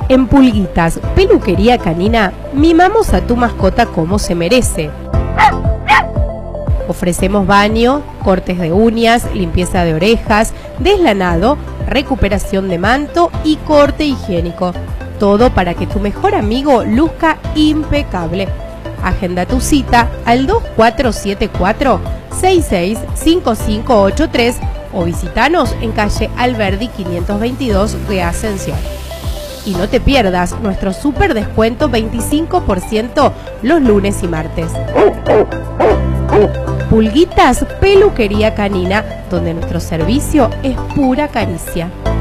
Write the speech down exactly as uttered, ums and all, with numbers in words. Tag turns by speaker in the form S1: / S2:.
S1: En Pulguitas, peluquería canina, mimamos a tu mascota como se merece. Ofrecemos baño, cortes de uñas, limpieza de orejas, deslanado, recuperación de manto y corte higiénico. Todo para que tu mejor amigo luzca impecable. Agenda tu cita al dos cuatro siete cuatro, seis seis cinco cinco ocho tres o visitanos en calle Alberdi quinientos veintidós de Ascensión. Y no te pierdas nuestro super descuento veinticinco por ciento los lunes y martes. Pulguitas, peluquería canina, donde nuestro servicio es pura caricia.